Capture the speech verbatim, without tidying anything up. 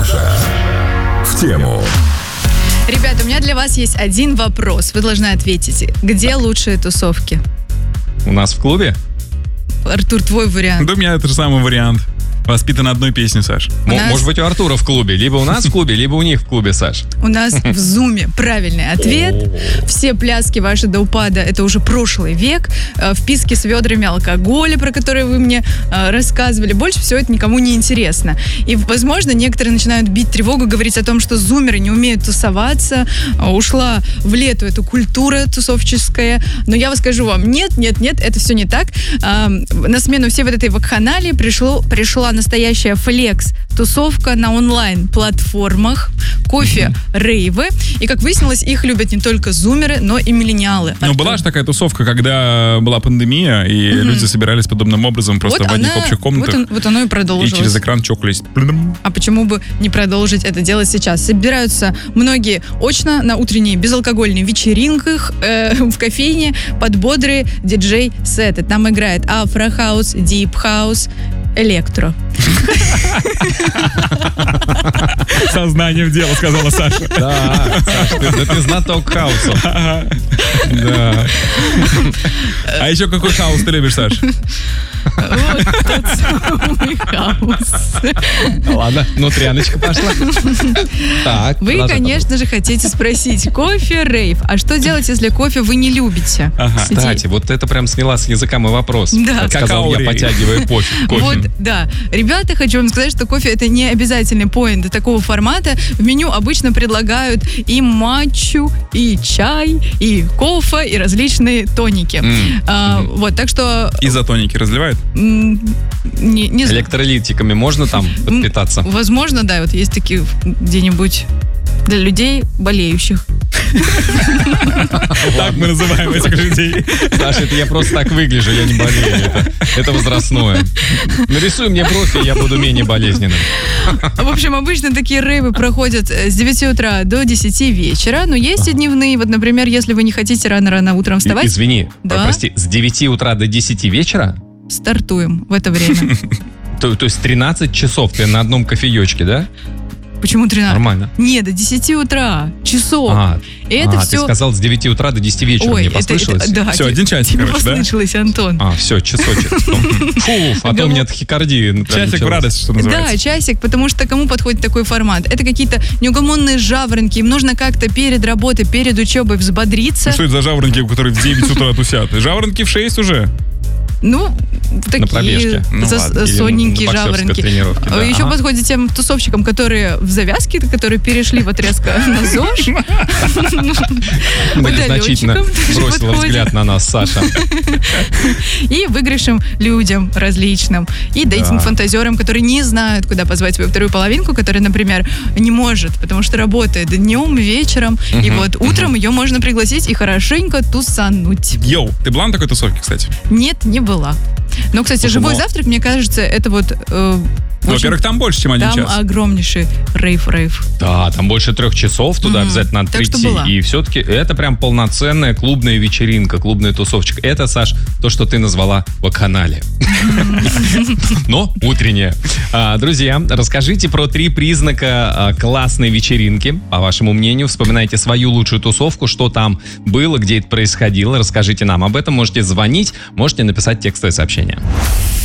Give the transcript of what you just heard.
Саша. В тему. Ребята, у меня для вас есть один вопрос. Вы должны ответить. Где лучшие тусовки? У нас в клубе? Артур, твой вариант. Да у меня это же самый вариант. Воспитан одной песней, Саш. М- нас- Может быть, у Артура в клубе. Либо у нас в клубе, либо у них в клубе, Саш. У нас в Зуме правильный ответ. Все пляски ваши до упада — это уже прошлый век. Э, Вписки с ведрами алкоголя, про которые вы мне э, рассказывали. Больше всего это никому не интересно. И, возможно, некоторые начинают бить тревогу, говорить о том, что зумеры не умеют тусоваться. Э, Ушла в лету эта культура тусовческая. Но я вам скажу вам, нет, нет, нет, это все не так. Э, На смену всей вот этой вакханалии пришло, пришла настоящая флекс-тусовка на онлайн-платформах, кофе-рейвы. И, как выяснилось, их любят не только зумеры, но и миллениалы. Ну, Артур. была же такая тусовка, когда была пандемия, и люди собирались подобным образом просто Вот в одних она- общих комнатах. Вот, он- вот оно и И продолжилось. через экран чокались. Блин. А почему бы не продолжить это делать сейчас? Собираются многие очно на утренние безалкогольные вечеринках э, в кофейне под бодрые диджей-сеты. Там играет афро-хаус, дип-хаус, электро. Сознание в дело, сказала Саша. Да, Саш, ты, да ты знаток хаоса. Да. А еще какой хаос ты любишь, Саш? Вот тот самый хаус. Ладно, внутряночка пошла. Так, Вы, продолжай, конечно же, хотите спросить: кофе, рейв. А что делать, если кофе вы не любите? Ага. Иди- Кстати, вот это прям сняла с языка мой вопрос. Да. Как сказал я, Какао-рей. потягивая кофе. кофе. Вот, да. Ребята, хочу вам сказать, что кофе — это не обязательный поинт такого формата. В меню обычно предлагают и матчу, и чай, и кофе, и различные тоники. М. А, вот, так что Изотоники разливают? м, не, не знаю. Электролитиками можно там подпитаться? Возможно, да, вот есть такие где-нибудь для людей болеющих. Так мы называем этих людей. Саша, это я просто так выгляжу, я не болею. Это, это возрастное. Нарисуй мне профиль, я буду менее болезненным. В общем, обычно такие рейвы проходят с девяти утра до десяти вечера, но есть и дневные. Вот, например, если вы не хотите рано-рано утром И- вставать, Извини, Да. прости, с девяти утра до десяти вечера? стартуем в это время. То, то есть тринадцать часов ты на одном кофеечке, да? Почему тринадцать? Нормально. Нет, до десяти утра. Часов. А, И это а, все... ты сказал с девяти утра до десяти вечера, Ой, мне это- послышалось? это- да, Все, те- один часик, тебе короче, да? послышалось, Антон. А, все, часочек. Фу, а то у меня тахикардия. прям Часик в началась. радость, что Да, называется. часик, потому что кому подходит такой формат? Это какие-то неугомонные жаворонки, им нужно как-то перед работой, перед учебой взбодриться. Ну, что это за жаворонки, которые в девять утра тусят? Жаворонки в шесть уже. Ну, такие пробежке. Ну за- ладно. Или сонненькие на боксерской жаворонки. тренировке, да. Еще Ага. подходит тем тусовщикам, которые в завязке, которые перешли вот резко на ЗОЖ. Многозначительно Удалёнщикам тоже бросила подходит. взгляд на нас, Саша. И выигрышным людям различным. И дейтинг-фантазерам, которые не знают, куда позвать свою вторую половинку, которая, например, не может, потому что работает днем, вечером. И вот утром ее можно пригласить и хорошенько тусануть. Йоу, ты была на такой тусовке, кстати? Нет, не была. Но, кстати, Слушай, живой но- завтрак, мне кажется, это вот... э, Ну, очень- во-первых, там больше, чем один Там час. огромнейший рейв-рейв. Да, там больше трех часов, туда Мгм. обязательно надо Так что прийти. была. И все-таки это прям полноценная клубная вечеринка, клубная тусовочка. Это, Саш, то, что ты назвала вакханалия. Но утренняя. А, Друзья, расскажите про три признака а, классной вечеринки. По вашему мнению, вспоминайте свою лучшую тусовку, что там было, где это происходило. Расскажите нам об этом. Можете звонить, можете написать текстовое сообщение.